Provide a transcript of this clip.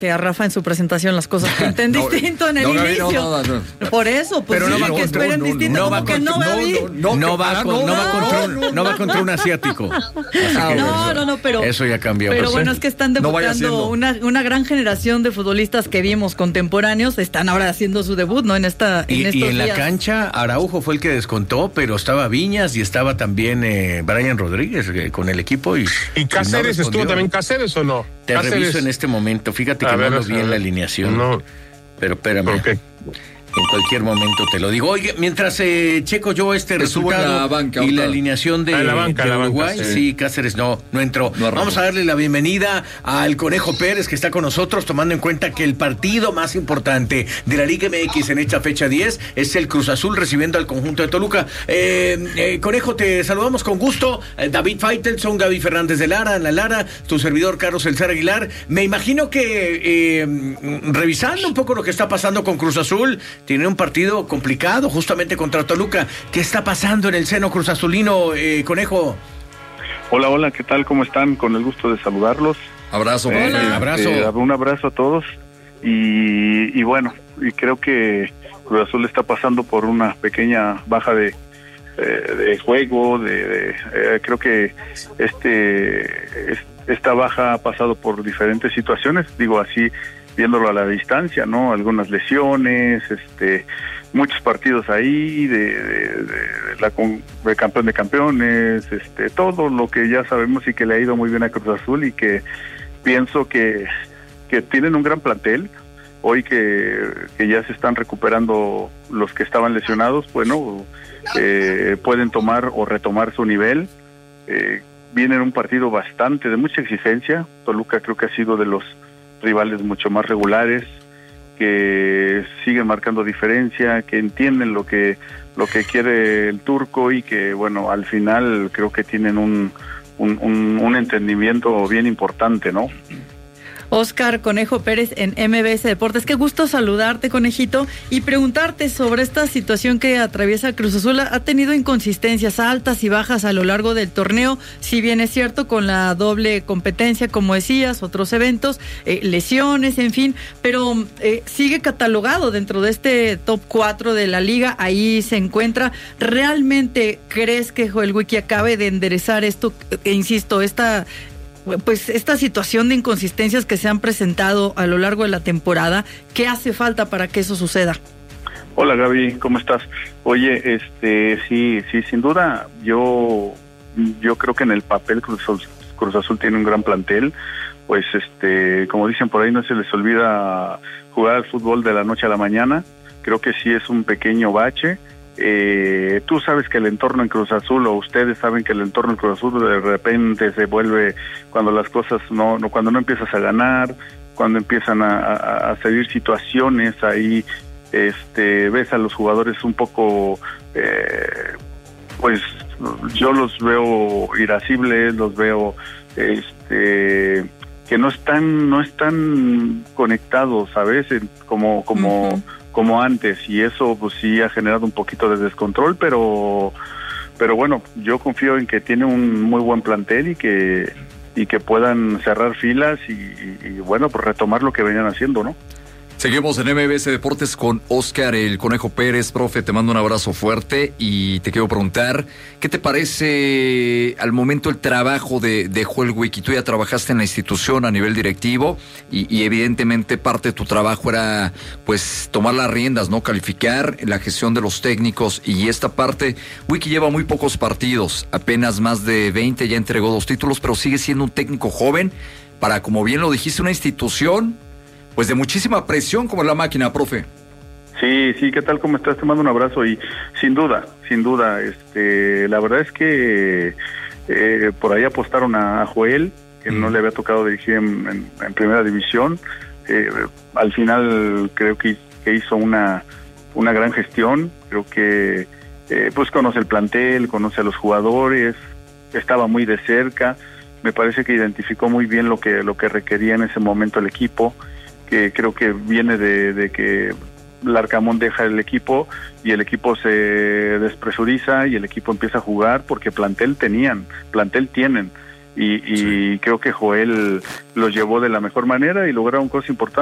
Que a Rafa en su presentación las cosas pinten distinto en el inicio. No. Por eso, pues pero sí, no que esperen distinto, no como que no va a ir. No va contra un asiático. No, pero eso ya cambió. Pero bueno, es que están debutando una gran generación de futbolistas que vimos contemporáneos, están ahora haciendo su debut, ¿no? En estos y en días. La cancha, Araujo fue el que descontó, pero estaba Viñas y estaba también Brian Rodríguez con el equipo. ¿Y Cáceres estuvo también Cáceres o no? Te reviso en este momento, fíjate que no lo vi en la alineación. No. Pero espérame. Okay. En cualquier momento te lo digo. Oye, mientras checo yo resultado y la alineación de Uruguay, sí, Cáceres no entró. Vamos a darle la bienvenida al Conejo Pérez, que está con nosotros, tomando en cuenta que el partido más importante de la Liga MX en esta fecha 10 es el Cruz Azul recibiendo al conjunto de Toluca. Conejo, te saludamos con gusto. David Faitelson, Gaby Fernández de Lara, Ana Lara, tu servidor Carlos Elzar Aguilar. Me imagino que revisando un poco lo que está pasando con Cruz Azul, tiene un partido complicado justamente contra Toluca. ¿Qué está pasando en el seno Cruz Azulino, Conejo? Hola, ¿qué tal? ¿Cómo están? Con el gusto de saludarlos. Abrazo. Un abrazo a todos. Y bueno, y creo que Cruz Azul está pasando por una pequeña baja de juego. Creo que esta baja ha pasado por diferentes situaciones, digo así, viéndolo a la distancia, ¿no? Algunas lesiones, muchos partidos ahí de campeón de campeones, todo lo que ya sabemos y que le ha ido muy bien a Cruz Azul, y que pienso que tienen un gran plantel. Hoy que ya se están recuperando los que estaban lesionados, bueno, pueden tomar o retomar su nivel. Viene en un partido de mucha exigencia. Toluca creo que ha sido de los rivales mucho más regulares, que siguen marcando diferencia, que entienden lo que quiere el turco, y que bueno, al final creo que tienen un entendimiento bien importante, ¿no? Oscar Conejo Pérez en MBS Deportes. Qué gusto saludarte, Conejito, y preguntarte sobre esta situación que atraviesa Cruz Azul. Ha tenido inconsistencias altas y bajas a lo largo del torneo, si bien es cierto, con la doble competencia, como decías, otros eventos, lesiones, en fin, pero sigue catalogado dentro de este top 4 de la liga. Ahí se encuentra. ¿Realmente crees que Joel Wiki acabe de enderezar esto, insisto, esta situación de inconsistencias que se han presentado a lo largo de la temporada? ¿Qué hace falta para que eso suceda? Hola, Gaby, ¿cómo estás? Oye, sí, sin duda, yo creo que en el papel Cruz Azul tiene un gran plantel. Pues como dicen por ahí, no se les olvida jugar al fútbol de la noche a la mañana. Creo que sí es un pequeño bache. Tú sabes que el entorno en Cruz Azul, o ustedes saben que el entorno en Cruz Azul de repente se vuelve, cuando las cosas cuando no empiezas a ganar, cuando empiezan a salir situaciones ahí, ves a los jugadores un poco, pues yo los veo irascibles, los veo que no están conectados, ¿sabes? Como antes, y eso pues sí ha generado un poquito de descontrol, pero bueno, yo confío en que tiene un muy buen plantel y que puedan cerrar filas y bueno, pues retomar lo que venían haciendo, ¿no? Seguimos en MBS Deportes con Oscar el Conejo Pérez. Profe, te mando un abrazo fuerte y te quiero preguntar, ¿qué te parece al momento el trabajo de Joel Wiki? Tú ya trabajaste en la institución a nivel directivo y evidentemente parte de tu trabajo era pues tomar las riendas, ¿no? Calificar la gestión de los técnicos, y esta parte, Wiki lleva muy pocos partidos, apenas más de 20, ya entregó 2 títulos, pero sigue siendo un técnico joven para, como bien lo dijiste, una institución pues de muchísima presión como la máquina, profe. Sí, ¿qué tal? ¿Cómo estás? Te mando un abrazo, y sin duda, la verdad es que por ahí apostaron a Joel, que no le había tocado dirigir en primera división. Al final creo que hizo una gran gestión. Creo que pues conoce el plantel, conoce a los jugadores, estaba muy de cerca. Me parece que identificó muy bien lo que requería en ese momento el equipo, que creo que viene de que Larcamón deja el equipo y el equipo se despresuriza y el equipo empieza a jugar porque plantel tienen. y creo que Joel lo llevó de la mejor manera y lograron cosas importantes.